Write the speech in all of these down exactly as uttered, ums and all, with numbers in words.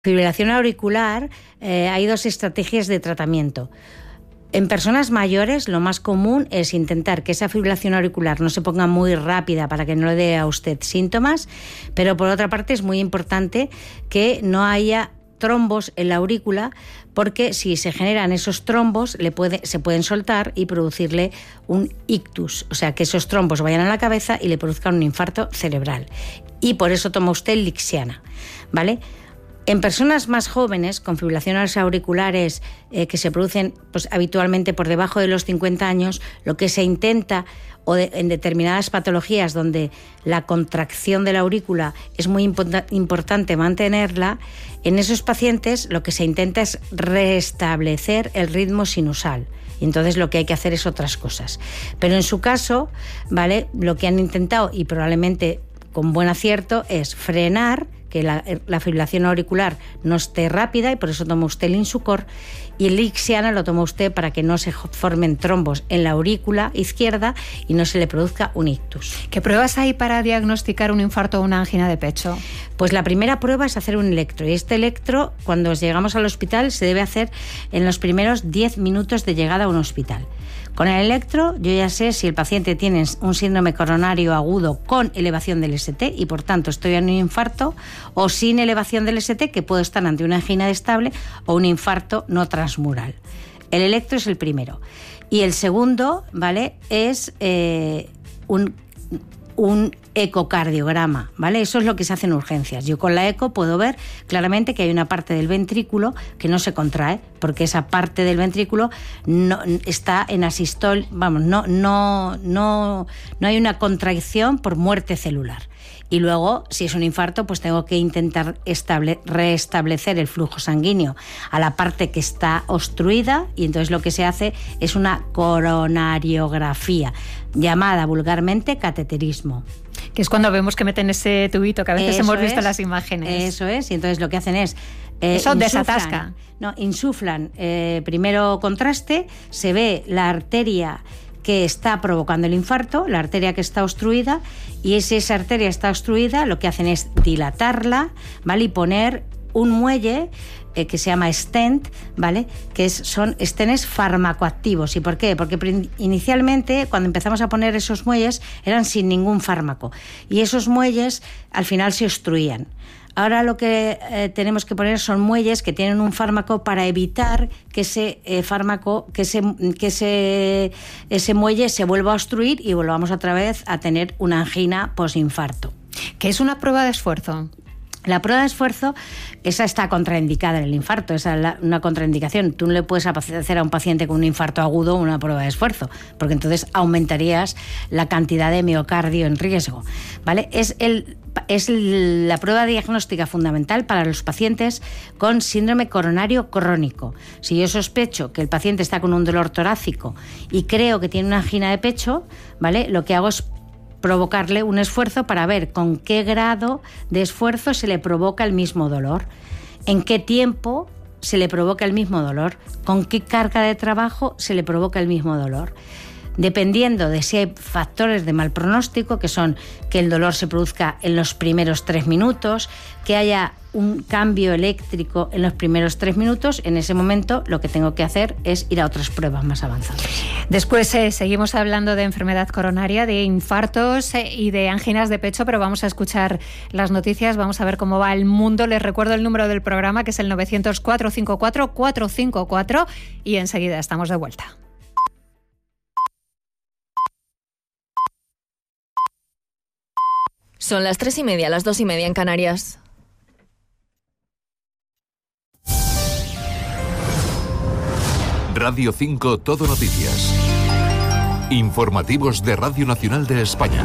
Fibrilación auricular, eh, hay dos estrategias de tratamiento. En personas mayores, lo más común es intentar que esa fibrilación auricular no se ponga muy rápida para que no le dé a usted síntomas, pero por otra parte es muy importante que no haya trombos en la aurícula, porque si se generan esos trombos le puede, se pueden soltar y producirle un ictus, o sea que esos trombos vayan a la cabeza y le produzcan un infarto cerebral. Y por eso toma usted Lixiana, ¿vale? En personas más jóvenes, con fibrilaciones auriculares eh, que se producen pues, habitualmente por debajo de los cincuenta años, lo que se intenta, o de, en determinadas patologías donde la contracción de la aurícula es muy impo- importante mantenerla, en esos pacientes lo que se intenta es restablecer el ritmo sinusal. Y entonces lo que hay que hacer es otras cosas. Pero en su caso, ¿vale?, lo que han intentado, y probablemente con buen acierto, es frenar que la, la fibrilación auricular no esté rápida, y por eso toma usted el Insucor, y el Lixiana lo toma usted para que no se formen trombos en la aurícula izquierda y no se le produzca un ictus. ¿Qué pruebas hay para diagnosticar un infarto o una angina de pecho? Pues la primera prueba es hacer un electro, y este electro, cuando llegamos al hospital, se debe hacer en los primeros diez minutos de llegada a un hospital. Con el electro yo ya sé si el paciente tiene un síndrome coronario agudo con elevación del S T y por tanto estoy en un infarto, o sin elevación del S T, que puedo estar ante una angina estable o un infarto no transmural. El electro es el primero. Y el segundo, ¿vale?, es eh, un, un ecocardiograma, ¿vale? Eso es lo que se hace en urgencias. Yo con la eco puedo ver claramente que hay una parte del ventrículo que no se contrae, porque esa parte del ventrículo no está en asistol, vamos, no, no, no, no hay una contracción por muerte celular. Y luego, si es un infarto, pues tengo que intentar estable, restablecer el flujo sanguíneo a la parte que está obstruida, y entonces lo que se hace es una coronariografía, llamada vulgarmente cateterismo. Que es cuando vemos que meten ese tubito que a veces Eso hemos visto es, en las imágenes. Eso es, y entonces lo que hacen es... Eh, Eso insuflan, desatasca. No, insuflan eh, primero contraste, se ve la arteria que está provocando el infarto, la arteria que está obstruida, y si esa arteria está obstruida, lo que hacen es dilatarla, ¿vale?, y poner un muelle eh, que se llama stent, ¿vale?, que es, son stents farmacoactivos. ¿Y por qué? Porque inicialmente, cuando empezamos a poner esos muelles, eran sin ningún fármaco, y esos muelles al final se obstruían. Ahora lo que eh, tenemos que poner son muelles que tienen un fármaco para evitar que ese eh, fármaco, que ese, que ese, ese muelle se vuelva a obstruir y volvamos otra vez a tener una angina posinfarto. ¿Qué es una prueba de esfuerzo? La prueba de esfuerzo, esa está contraindicada en el infarto, esa es la, una contraindicación. Tú no le puedes hacer a un paciente con un infarto agudo una prueba de esfuerzo, porque entonces aumentarías la cantidad de miocardio en riesgo, ¿vale? Es el Es la prueba diagnóstica fundamental para los pacientes con síndrome coronario crónico. Si yo sospecho que el paciente está con un dolor torácico y creo que tiene una angina de pecho, ¿vale?, lo que hago es provocarle un esfuerzo para ver con qué grado de esfuerzo se le provoca el mismo dolor, en qué tiempo se le provoca el mismo dolor, con qué carga de trabajo se le provoca el mismo dolor. Dependiendo de si hay factores de mal pronóstico, que son que el dolor se produzca en los primeros tres minutos, que haya un cambio eléctrico en los primeros tres minutos, en ese momento lo que tengo que hacer es ir a otras pruebas más avanzadas. Después eh, seguimos hablando de enfermedad coronaria, de infartos eh, y de anginas de pecho, pero vamos a escuchar las noticias, vamos a ver cómo va el mundo. Les recuerdo el número del programa, que es el novecientos, cuatrocientos cincuenta y cuatro, cuatrocientos cincuenta y cuatro, y enseguida estamos de vuelta. Son las tres y media, las dos y media en Canarias. Radio cinco Todo Noticias. Informativos de Radio Nacional de España.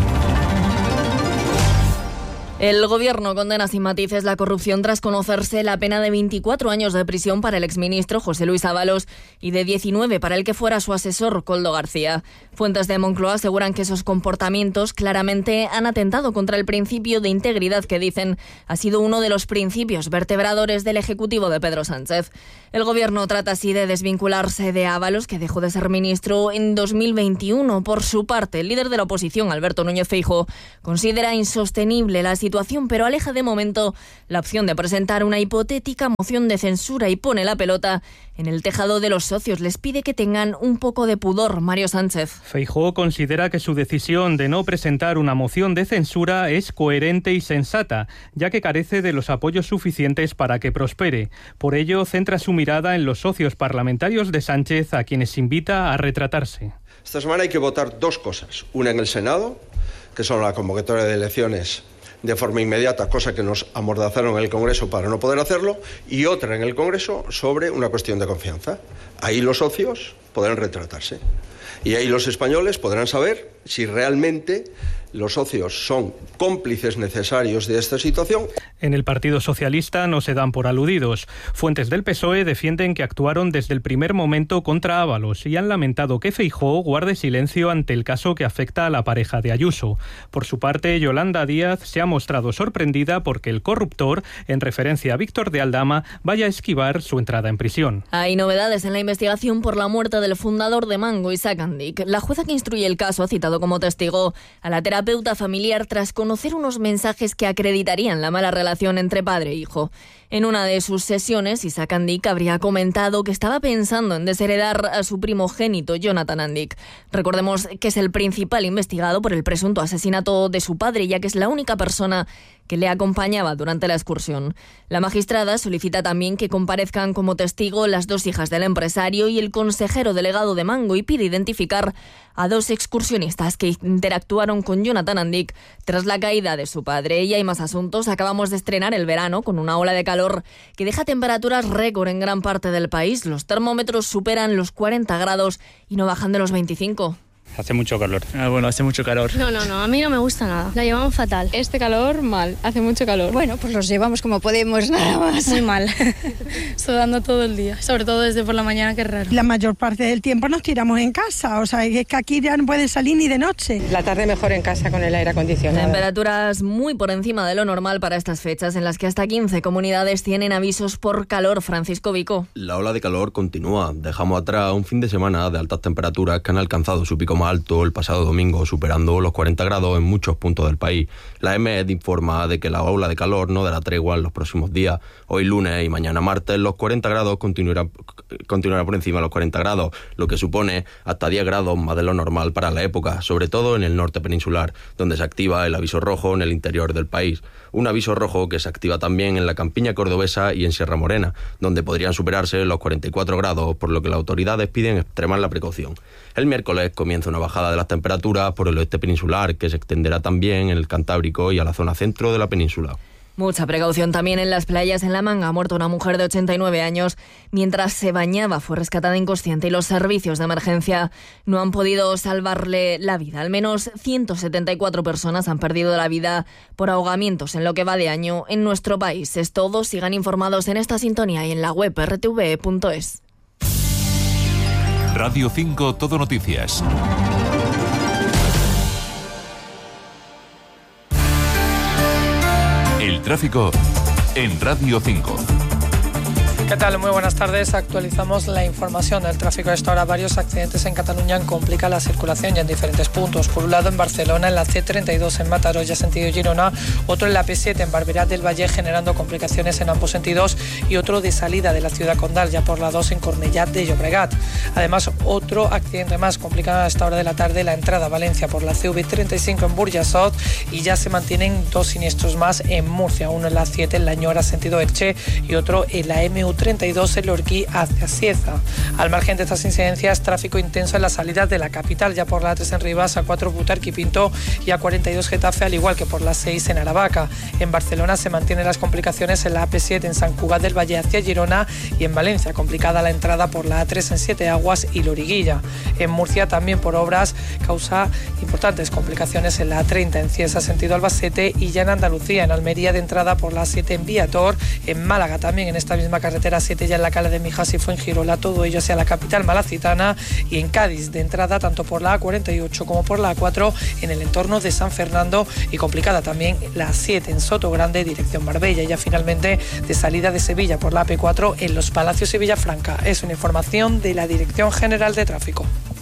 El Gobierno condena sin matices la corrupción tras conocerse la pena de veinticuatro años de prisión para el exministro José Luis Ábalos y de diecinueve para el que fuera su asesor Koldo García. Fuentes de Moncloa aseguran que esos comportamientos claramente han atentado contra el principio de integridad que, dicen, ha sido uno de los principios vertebradores del Ejecutivo de Pedro Sánchez. El Gobierno trata así de desvincularse de Ábalos, que dejó de ser ministro en dos mil veintiuno. Por su parte, el líder de la oposición, Alberto Núñez Feijóo, considera insostenible la situación, pero aleja de momento la opción de presentar una hipotética moción de censura y pone la pelota en el tejado de los socios. Les pide que tengan un poco de pudor. Mario Sánchez. Feijóo considera que su decisión de no presentar una moción de censura es coherente y sensata, ya que carece de los apoyos suficientes para que prospere. Por ello, centra su mirada en los socios parlamentarios de Sánchez, a quienes invita a retratarse. Esta semana hay que votar dos cosas. Una en el Senado, que son la convocatoria de elecciones de forma inmediata, cosa que nos amordazaron en el Congreso para no poder hacerlo, y otra en el Congreso sobre una cuestión de confianza. Ahí los socios podrán retratarse. Y ahí los españoles podrán saber si realmente los socios son cómplices necesarios de esta situación. En el Partido Socialista no se dan por aludidos. Fuentes del P S O E defienden que actuaron desde el primer momento contra Ábalos y han lamentado que Feijóo guarde silencio ante el caso que afecta a la pareja de Ayuso. Por su parte, Yolanda Díaz se ha mostrado sorprendida porque el corruptor, en referencia a Víctor de Aldama, vaya a esquivar su entrada en prisión. Hay novedades en la investigación por la muerte del fundador de Mango, Isaac Andic. La jueza que instruye el caso ha citado como testigo a la terapeuta familiar tras conocer unos mensajes que acreditarían la mala relación entre padre e hijo. En una de sus sesiones, Isaac Andic habría comentado que estaba pensando en desheredar a su primogénito, Jonathan Andic. Recordemos que es el principal investigado por el presunto asesinato de su padre, ya que es la única persona que le acompañaba durante la excursión. La magistrada solicita también que comparezcan como testigo las dos hijas del empresario y el consejero delegado de Mango y pide identificar a dos excursionistas que interactuaron con Jonathan Andic tras la caída de su padre. Y hay más asuntos. Acabamos de estrenar el verano con una ola de calor que deja temperaturas récord en gran parte del país. Los termómetros superan los cuarenta grados y no bajan de los veinticinco. Hace mucho calor. Ah, bueno, hace mucho calor. No, no, no, a mí no me gusta nada. La llevamos fatal. Este calor, mal. Hace mucho calor. Bueno, pues los llevamos como podemos, nada más. Muy mal. Sudando todo el día. Sobre todo desde por la mañana, que es raro. La mayor parte del tiempo nos tiramos en casa. O sea, es que aquí ya no pueden salir ni de noche. La tarde mejor en casa con el aire acondicionado. Temperaturas muy por encima de lo normal para estas fechas, en las que hasta quince comunidades tienen avisos por calor. Francisco Vico. La ola de calor continúa. Dejamos atrás un fin de semana de altas temperaturas que han alcanzado su pico más alto el pasado domingo, superando los cuarenta grados en muchos puntos del país. La E M E D informa de que la ola de calor no dará tregua en los próximos días. Hoy lunes y mañana martes los cuarenta grados continuarán continuará por encima de los cuarenta grados, lo que supone hasta diez grados más de lo normal para la época, sobre todo en el norte peninsular, donde se activa el aviso rojo en el interior del país. Un aviso rojo que se activa también en la campiña cordobesa y en Sierra Morena, donde podrían superarse los cuarenta y cuatro grados, por lo que las autoridades piden extremar la precaución. El miércoles comienza una bajada de las temperaturas por el oeste peninsular, que se extenderá también en el Cantábrico y a la zona centro de la península. Mucha precaución también en las playas. En La Manga ha muerto una mujer de ochenta y nueve años mientras se bañaba. Fue rescatada inconsciente y los servicios de emergencia no han podido salvarle la vida. Al menos ciento setenta y cuatro personas han perdido la vida por ahogamientos en lo que va de año en nuestro país. Es todo. Sigan informados en esta sintonía y en la web erre te ve punto es. Radio cinco Todo Noticias. El tráfico en Radio cinco. ¿Qué tal? Muy buenas tardes. Actualizamos la información del tráfico. A esta hora varios accidentes en Cataluña complican la circulación ya en diferentes puntos. Por un lado en Barcelona, en la ce treinta y dos en Mataró, ya sentido Girona, otro en la pe siete en Barberà del Vallès, generando complicaciones en ambos sentidos, y otro de salida de la ciudad condal, ya por la dos en Cornellà de Llobregat. Además, otro accidente más complica a esta hora de la tarde la entrada a Valencia por la ce ve treinta y cinco en Burjasot, y ya se mantienen dos siniestros más en Murcia, uno en la siete en La Ñora, sentido Elche, y otro en la eme u treinta y dos en Lorquí hacia Cieza. Al margen de estas incidencias, tráfico intenso en las salidas de la capital, ya por la a tres en Rivas, a cuatro Butarque y Pinto y a cuarenta y dos Getafe, al igual que por la seis en Aravaca. En Barcelona se mantienen las complicaciones en la a pe siete en Sant Cugat del Valle hacia Girona, y en Valencia complicada la entrada por la a tres en Siete Aguas y Loriguilla. En Murcia también por obras causa importantes complicaciones en la a treinta en Cieza sentido Albacete, y ya en Andalucía, en Almería de entrada por la a siete en Viator, en Málaga también en esta misma carretera siete ya en la Cala de Mijas y Fuengirola, todo ello hacia la capital malacitana, y en Cádiz de entrada tanto por la a cuarenta y ocho como por la a cuatro en el entorno de San Fernando, y complicada también la a siete en Sotogrande dirección Marbella, y ya finalmente de salida de Sevilla por la a pe cuatro en Los Palacios y Villafranca. Es una información de la Dirección General de Tráfico.